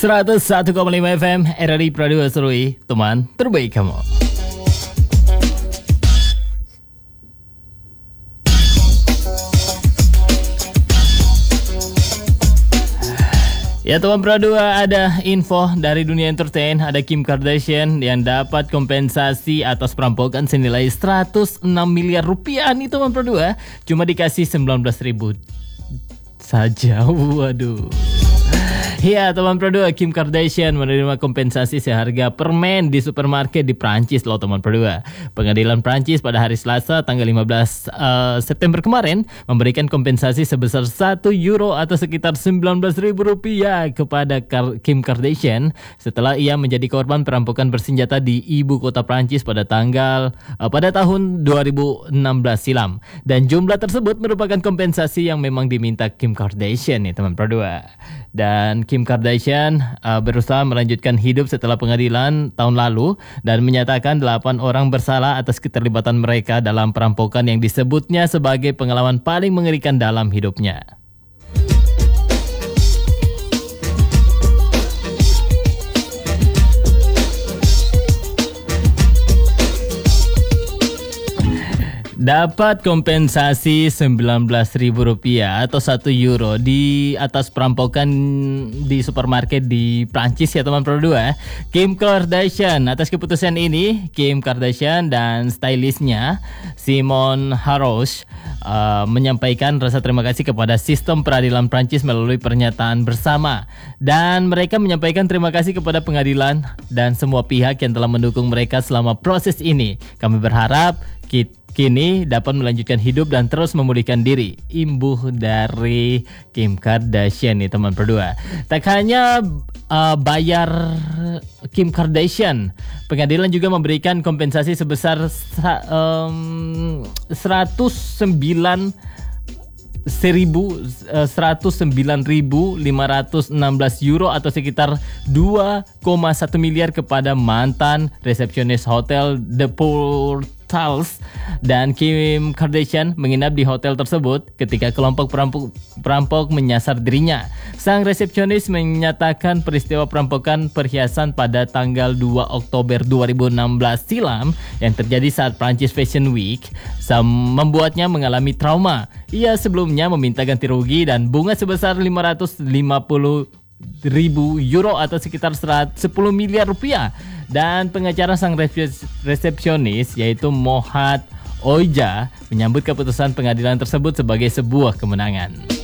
101,5 FM RRI Pradua Serui, teman terbaik kamu. Ya teman Pradua, ada info dari dunia entertain. Ada Kim Kardashian yang dapat kompensasi atas perampokan senilai 106 miliar rupiah nih teman Pradua. Cuma dikasih 19.000 saja. Waduh. Ya teman Pradua, Kim Kardashian menerima kompensasi seharga permen di supermarket di Prancis loh teman Pradua. Pengadilan Prancis pada hari Selasa tanggal 15 September kemarin memberikan kompensasi sebesar 1 euro atau sekitar 19.000 rupiah kepada Kim Kardashian setelah ia menjadi korban perampokan bersenjata di ibu kota Prancis pada tahun 2016 silam. Dan jumlah tersebut merupakan kompensasi yang memang diminta Kim Kardashian nih teman Pradua. Dan Kim Kardashian berusaha melanjutkan hidup setelah pengadilan tahun lalu dan menyatakan 8 orang bersalah atas keterlibatan mereka dalam perampokan yang disebutnya sebagai pengalaman paling mengerikan dalam hidupnya. Dapat kompensasi 19.000 rupiah atau 1 euro di atas perampokan di supermarket di Prancis ya teman Pradua. Kim Kardashian, atas keputusan ini Kim Kardashian dan stylistnya Simon Harosh menyampaikan rasa terima kasih kepada sistem peradilan Prancis melalui pernyataan bersama. Dan mereka menyampaikan terima kasih kepada pengadilan dan semua pihak yang telah mendukung mereka selama proses ini. Kami berharap kini dapat melanjutkan hidup dan terus memulihkan diri. Imbuh dari Kim Kardashian nih teman Pradua. Tak hanya bayar Kim Kardashian, pengadilan juga memberikan kompensasi sebesar 109.516 euro atau sekitar 2,1 miliar kepada mantan resepsionis hotel The Portals. Dan Kim Kardashian menginap di hotel tersebut ketika kelompok perampok menyasar dirinya. Sang resepsionis menyatakan peristiwa perampokan perhiasan pada tanggal 2 Oktober 2016 silam yang terjadi saat Prancis Fashion Week membuatnya mengalami trauma. Ia sebelumnya meminta ganti rugi dan bunga sebesar 550.000 euro atau sekitar 10 miliar rupiah. Dan pengacara sang resepsionis yaitu Mohad Oja menyambut keputusan pengadilan tersebut sebagai sebuah kemenangan.